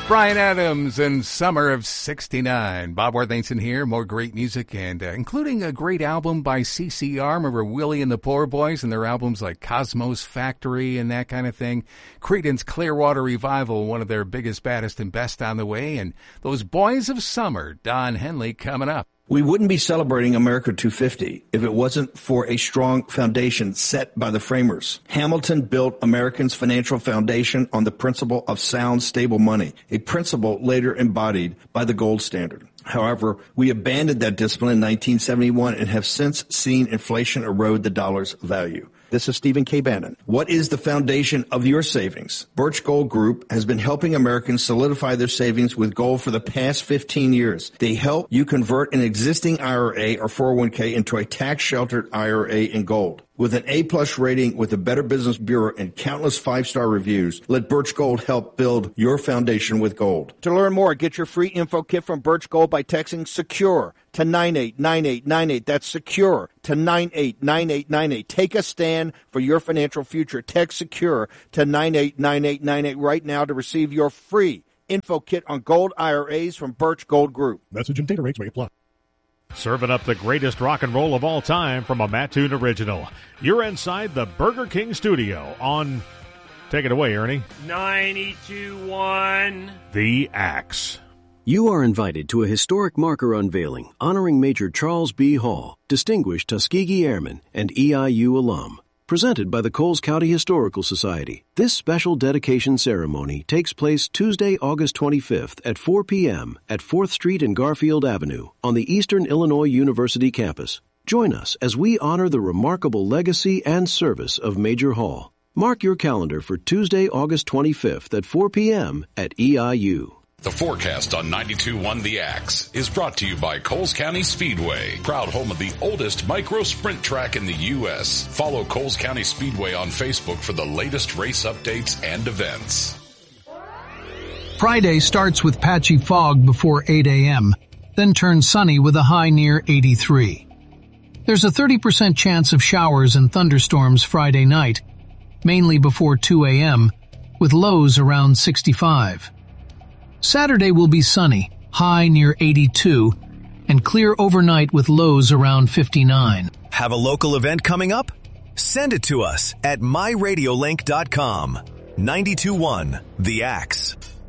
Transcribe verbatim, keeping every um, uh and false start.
Bryan Adams and Summer of sixty-nine. Bob Worthington here. More great music, and uh, including a great album by C C R. Remember Willie and the Poor Boys and their albums like Cosmos Factory and that kind of thing. Creedence Clearwater Revival, one of their biggest, baddest, and best on the way. And those Boys of Summer, Don Henley coming up. We wouldn't be celebrating America two fifty if it wasn't for a strong foundation set by the framers. Hamilton built Americans' financial foundation on the principle of sound, stable money, a principle later embodied by the gold standard. However, we abandoned that discipline in nineteen seventy-one and have since seen inflation erode the dollar's value. This is Stephen K. Bannon. What is the foundation of your savings? Birch Gold Group has been helping Americans solidify their savings with gold for the past fifteen years. They help you convert an existing I R A or four oh one k into a tax-sheltered I R A in gold. With an A-plus rating with the Better Business Bureau and countless five-star reviews, let Birch Gold help build your foundation with gold. To learn more, get your free info kit from Birch Gold by texting SECURE to nine eight nine eight nine eight. That's SECURE to nine eight nine eight nine eight. Take a stand for your financial future. Text SECURE to nine eight nine eight nine eight right now to receive your free info kit on gold I R As from Birch Gold Group. Message and data rates may apply. Serving up the greatest rock and roll of all time from a Mattoon original. You're inside the Burger King studio on, take it away, Ernie. ninety-two point one The Axe. You are invited to a historic marker unveiling honoring Major Charles B. Hall, distinguished Tuskegee Airman and E I U alum. Presented by the Coles County Historical Society, this special dedication ceremony takes place Tuesday, August twenty-fifth at four p.m. at fourth Street and Garfield Avenue on the Eastern Illinois University campus. Join us as we honor the remarkable legacy and service of Major Hall. Mark your calendar for Tuesday, August twenty-fifth at four p.m. at E I U. The forecast on ninety-two point one The Axe is brought to you by Coles County Speedway, proud home of the oldest micro sprint track in the U S Follow Coles County Speedway on Facebook for the latest race updates and events. Friday starts with patchy fog before eight a.m., then turns sunny with a high near eighty-three. There's a thirty percent chance of showers and thunderstorms Friday night, mainly before two a.m., with lows around sixty-five. Saturday will be sunny, high near eighty-two, and clear overnight with lows around fifty-nine. Have a local event coming up? Send it to us at my radio link dot com. ninety-two point one The Axe.